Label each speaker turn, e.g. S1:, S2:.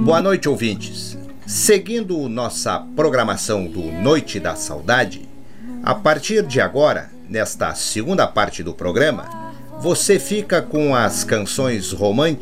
S1: Boa noite, ouvintes. Seguindo nossa programação do Noite da Saudade, a partir de agora, nesta segunda parte do programa, você fica com as canções românticas